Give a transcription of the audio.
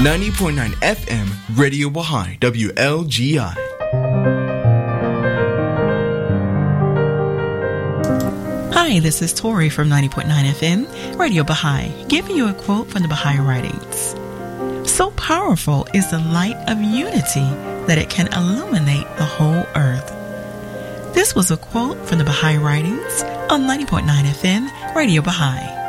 90.9 FM, Radio Baha'i, WLGI. Hi, this is Tori from 90.9 FM, Radio Baha'i, giving you a quote from the Baha'i writings. So powerful is the light of unity that it can illuminate the whole earth. This was a quote from the Baha'i writings on 90.9 FM, Radio Baha'i.